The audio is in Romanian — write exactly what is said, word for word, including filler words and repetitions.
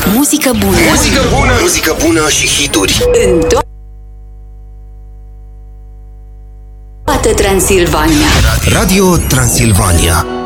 Muzică bună. Muzică bună, muzică bună și hituri. În toată Transilvania. Radio Transilvania.